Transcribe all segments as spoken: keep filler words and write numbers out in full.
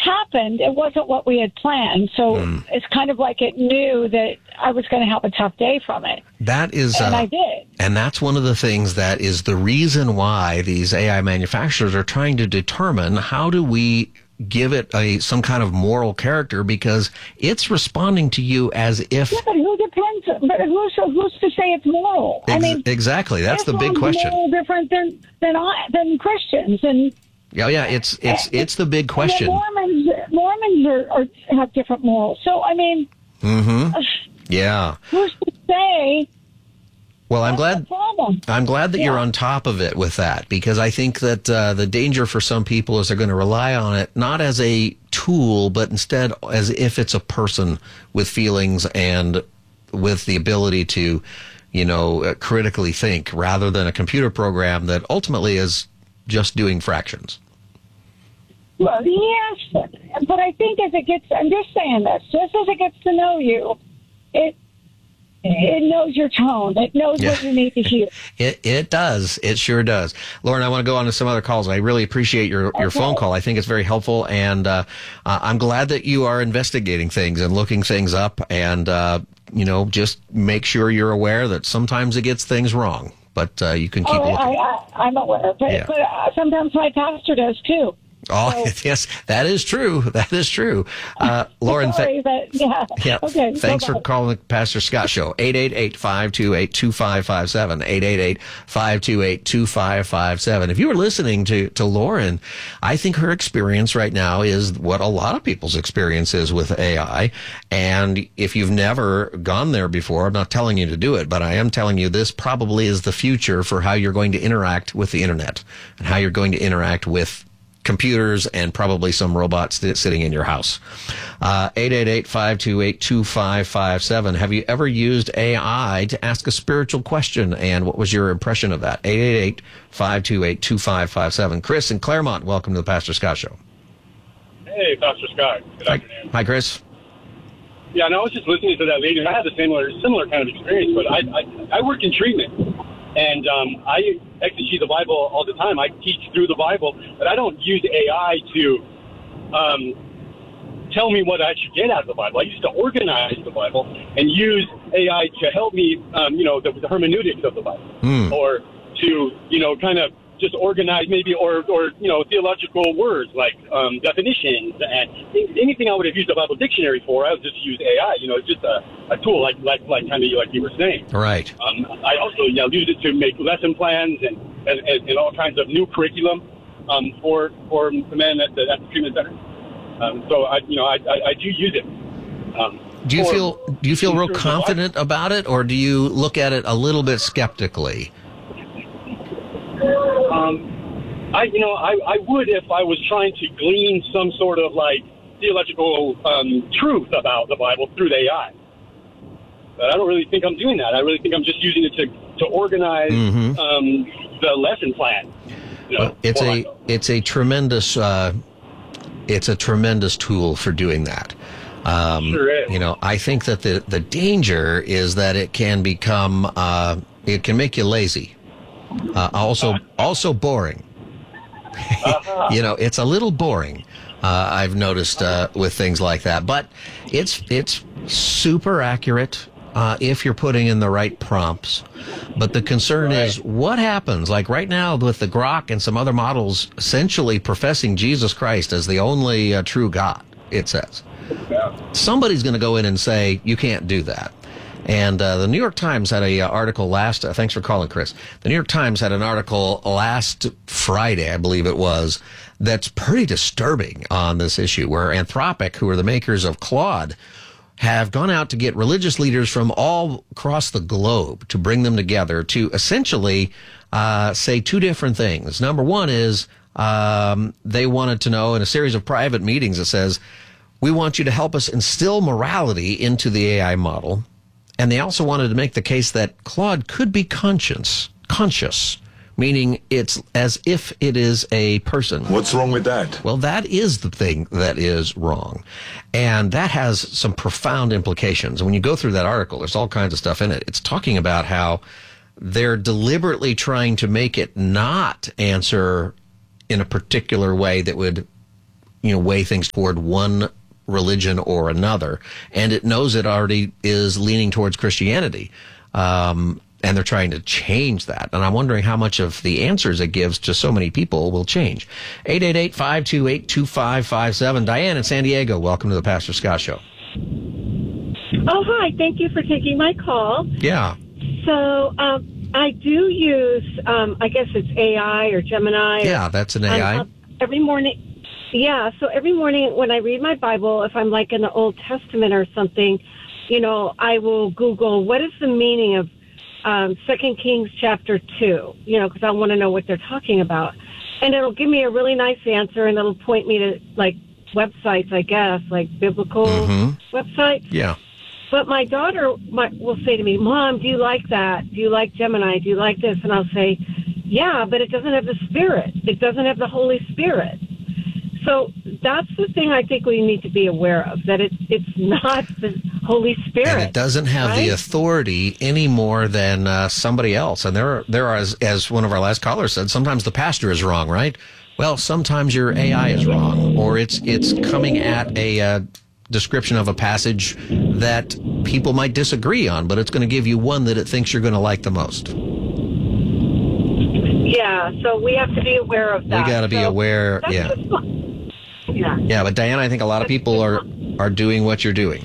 happened, it wasn't what we had planned. So mm. it's kind of like it knew that I was going to have a tough day from it. That is, and uh, I did. And that's one of the things that is the reason why these A I manufacturers are trying to determine how do we give it a some kind of moral character, because it's responding to you as if. Yeah, but who depends? But who's who's to say it's moral? Ex- I mean, exactly. That's the big question. Moral different than than I, than Christians and. Yeah, yeah. It's it's it's the big question. And Mormons Mormons are, are have different morals. So I mean. Mm-hmm. Uh, yeah. Who's to say? Well, I'm glad. I'm glad that yeah. you're on top of it with that, because I think that uh, the danger for some people is they're going to rely on it not as a tool, but instead as if it's a person with feelings and with the ability to, you know, uh, critically think, rather than a computer program that ultimately is just doing fractions. Well, yes, but, but I think as it gets, I'm just saying this, just as it gets to know you, it. It knows your tone. It knows yeah. what you need to hear. It it does. It sure does. Lauren, I want to go on to some other calls. I really appreciate your, your okay. phone call. I think it's very helpful, and uh, uh, I'm glad that you are investigating things and looking things up, and uh, you know, just make sure you're aware that sometimes it gets things wrong, but uh, you can keep oh, looking. I, I, I'm aware, but, yeah. but uh, sometimes my pastor does too. Oh, so, yes, that is true. That is true. Uh, Lauren, sorry, th- but, yeah. yeah. Okay, Thanks bye-bye. for calling the Pastor Scott Show. eight eight eight, five two eight, two five five seven. eight eight eight, five two eight, two five five seven. If you were listening to, to Lauren, I think her experience right now is what a lot of people's experience is with A I. And if you've never gone there before, I'm not telling you to do it, but I am telling you this probably is the future for how you're going to interact with the internet and how you're going to interact with computers and probably some robots sitting in your house. Uh, eight eight eight, five two eight, two five five seven. Have you ever used A I to ask a spiritual question, and what was your impression of that? eight eight eight, five two eight, two five five seven. Chris in Claremont, welcome to the Pastor Scott Show. Hey, Pastor Scott. Good Hi. afternoon. Hi, Chris. Yeah, no, I was just listening to that lady. I had a similar similar kind of experience, but I I, I work in treatment. And um, I exegete the Bible all the time. I teach through the Bible, but I don't use A I to um, tell me what I should get out of the Bible. I used to organize the Bible and use A I to help me, um, you know, the, the hermeneutics of the Bible, mm. or to, you know, kind of just organize maybe, or, or you know, theological words like um, definitions and anything I would have used a Bible dictionary for. I would just use A I. You know, it's just a, a tool, like like like kind of like you were saying. Right. Um, I also you know, use it to make lesson plans and and, and, and all kinds of new curriculum um, for for the men at the, at the treatment center. Um, so I you know I, I, I do use it. Um, do you for, feel do you feel real confident about it, or do you look at it a little bit skeptically? Um, I, you know, I, I would if I was trying to glean some sort of like theological um, truth about the Bible through the A I. But I don't really think I'm doing that. I really think I'm just using it to, to organize mm-hmm. um, the lesson plan. You know, well, it's a it's a tremendous uh, it's a tremendous tool for doing that. Um, sure is. You know, I think that the the danger is that it can become uh, it can make you lazy. Uh, also, also boring. uh-huh. You know, it's a little boring. Uh, I've noticed uh, with things like that, but it's it's super accurate uh, if you're putting in the right prompts. But the concern right. is what happens. Like right now with the Grok and some other models, essentially professing Jesus Christ as the only uh, true God. It says yeah. somebody's going to go in and say you can't do that. And uh, the New York Times had a uh, article last, uh, thanks for calling, Chris. The New York Times had an article last Friday, I believe it was, that's pretty disturbing on this issue, where Anthropic, who are the makers of Claude, have gone out to get religious leaders from all across the globe to bring them together to essentially uh, say two different things. Number one is um, they wanted to know in a series of private meetings, it says, we want you to help us instill morality into the A I model. And they also wanted to make the case that Claude could be conscious, conscious, meaning it's as if it is a person. What's wrong with that? Well, that is the thing that is wrong. And that has some profound implications. When you go through that article, there's all kinds of stuff in it. It's talking about how they're deliberately trying to make it not answer in a particular way that would you know, weigh things toward one religion or another, and it knows it already is leaning towards Christianity. Um, and they're trying to change that. And I'm wondering how much of the answers it gives to so many people will change. eight eight eight, five two eight, two five five seven. Diane in San Diego, welcome to the Pastor Scott Show. Oh, hi. Thank you for taking my call. Yeah. So um, I do use, um, I guess it's A I or Gemini. Yeah, that's an A I. Um, every morning. Yeah, so every morning when I read my Bible, if I'm like in the Old Testament or something, you know, I will Google what is the meaning of um, Second Kings chapter two, you know, because I want to know what they're talking about. And it'll give me a really nice answer, and it'll point me to, like, websites, I guess, like biblical mm-hmm. websites. Yeah. But my daughter might, will say to me, Mom, do you like that? Do you like Gemini? Do you like this? And I'll say, yeah, but it doesn't have the Spirit. It doesn't have the Holy Spirit. So that's the thing I think we need to be aware of, that it, it's not the Holy Spirit. And it doesn't have right? the authority any more than uh, somebody else. And there are, there are as, as one of our last callers said, sometimes the pastor is wrong, right? Well, sometimes your A I is wrong, or it's it's coming at a uh, description of a passage that people might disagree on, but it's going to give you one that it thinks you're going to like the most. Yeah, so we have to be aware of that. We got to be so aware, yeah. Yeah. Yeah, but Diana, I think a lot of people are, are doing what you're doing.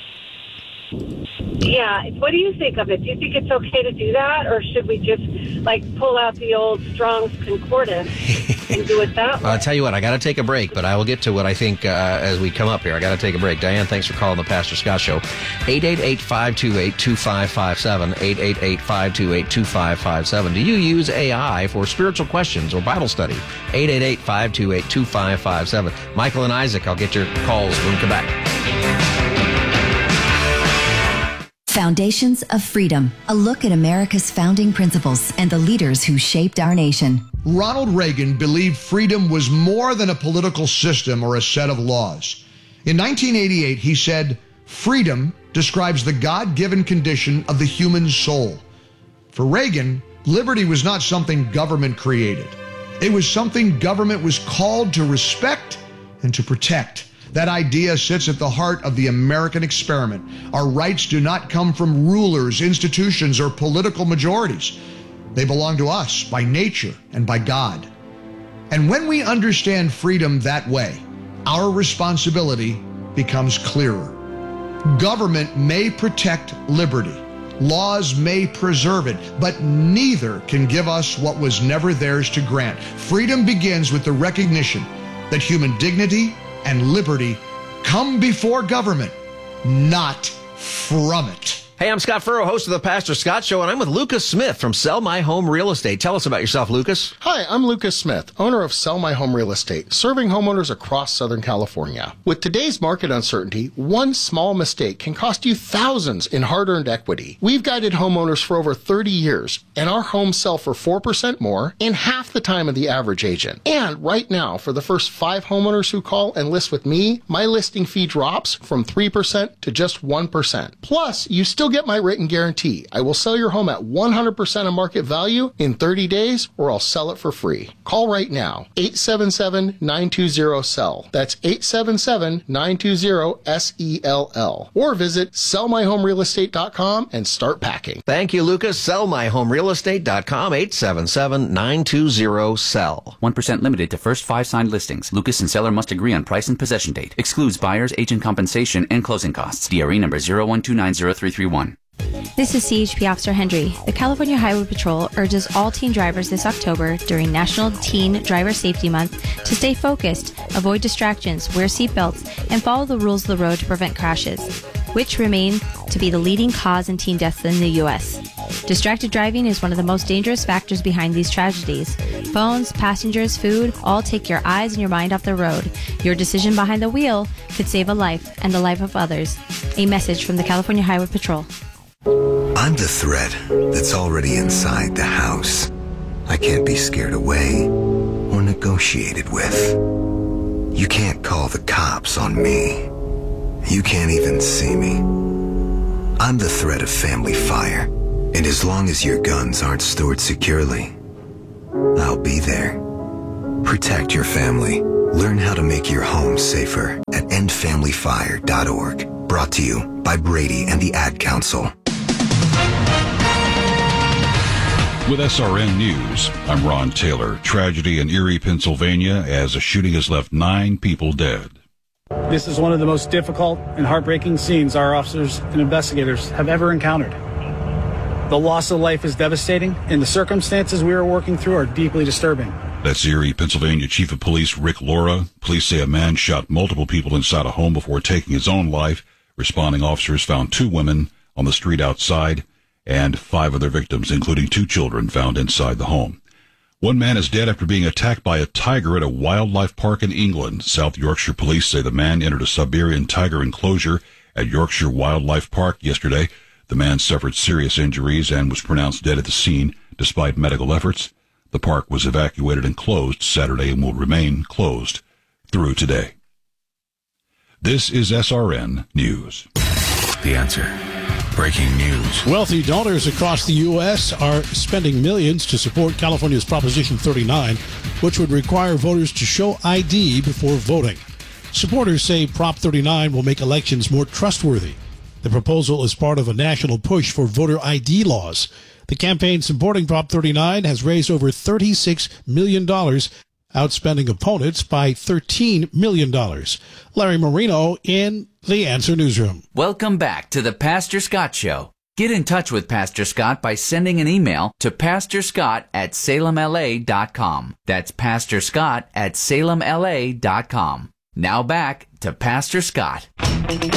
Yeah. What do you think of it? Do you think it's okay to do that, or should we just, like, pull out the old Strong's Concordance and do it that way? I'll tell you what, I got to take a break, but I will get to what I think uh, as we come up here. I got to take a break. Diane, thanks for calling the Pastor Scott Show. eight eight eight, five two eight, two five five seven. eight eight eight, five two eight, two five five seven. Do you use A I for spiritual questions or Bible study? eight eight eight, five two eight, two five five seven. Michael and Isaac, I'll get your calls when we come back. Foundations of Freedom, a look at America's founding principles and the leaders who shaped our nation. Ronald Reagan believed freedom was more than a political system or a set of laws. In nineteen eighty-eight, he said, "Freedom describes the God-given condition of the human soul." For Reagan, liberty was not something government created. It was something government was called to respect and to protect. That idea sits at the heart of the American experiment. Our rights do not come from rulers, institutions, or political majorities. They belong to us by nature and by God. And when we understand freedom that way, our responsibility becomes clearer. Government may protect liberty. Laws may preserve it, but neither can give us what was never theirs to grant. Freedom begins with the recognition that human dignity and liberty come before government, not from it. Hey, I'm Scott Furrow, host of the Pastor Scott Show, and I'm with Lucas Smith from Sell My Home Real Estate. Tell us about yourself, Lucas. Hi, I'm Lucas Smith, owner of Sell My Home Real Estate, serving homeowners across Southern California. With today's market uncertainty, one small mistake can cost you thousands in hard-earned equity. We've guided homeowners for over thirty years, and our homes sell for four percent more in half the time of the average agent. And right now, for the first five homeowners who call and list with me, my listing fee drops from three percent to just one percent. Plus, you still get my written guarantee. I will sell your home at one hundred percent of market value in thirty days, or I'll sell it for free. Call right now, eight seven seven, nine two zero, S E L L. That's eight seven seven, nine two zero, S E L L. Or visit sell my home real estate dot com and start packing. Thank you, Lucas. sell my home real estate dot com, eight seven seven, nine two zero, S E L L. one percent limited to first five signed listings. Lucas and seller must agree on price and possession date. Excludes buyer's agent compensation and closing costs. D R E number zero one two nine zero three three one. This is C H P Officer Hendry. The California Highway Patrol urges all teen drivers this October during National Teen Driver Safety Month to stay focused, avoid distractions, wear seatbelts, and follow the rules of the road to prevent crashes, which remain to be the leading cause in teen deaths in the U S. Distracted driving is one of the most dangerous factors behind these tragedies. Phones, passengers, food, all take your eyes and your mind off the road. Your decision behind the wheel could save a life and the life of others. A message from the California Highway Patrol. I'm the threat that's already inside the house. I can't be scared away or negotiated with. You can't call the cops on me. You can't even see me. I'm the threat of family fire, and as long as your guns aren't stored securely, I'll be there. Protect your family Learn how to make your home safer at end family fire dot org. Brought to you by Brady and the Ad Council. With S R N News, I'm Ron Taylor. Tragedy in Erie, Pennsylvania, as a shooting has left nine people dead. This is one of the most difficult and heartbreaking scenes our officers and investigators have ever encountered. The loss of life is devastating, and the circumstances we are working through are deeply disturbing. That's Erie, Pennsylvania Chief of Police Rick Laura. Police say a man shot multiple people inside a home before taking his own life. Responding officers found two women on the street outside and five other victims, including two children, found inside the home. One man is dead after being attacked by a tiger at a wildlife park in England. South Yorkshire police say the man entered a Siberian tiger enclosure at Yorkshire Wildlife Park yesterday. The man suffered serious injuries and was pronounced dead at the scene despite medical efforts. The park was evacuated and closed Saturday and will remain closed through today. This is S R N News. The Answer. Breaking news. Wealthy donors across the U S are spending millions to support California's Proposition thirty-nine, which would require voters to show I D before voting. Supporters say Prop thirty-nine will make elections more trustworthy. The proposal is part of a national push for voter I D laws. The campaign supporting Prop thirty-nine has raised over thirty-six million dollars, outspending opponents by thirteen million dollars. Larry Marino in The Answer Newsroom. Welcome back to the Pastor Scott Show. Get in touch with Pastor Scott by sending an email to pastor scott at salem l a dot com. That's pastor scott at salem l a dot com. Now back to Pastor Scott.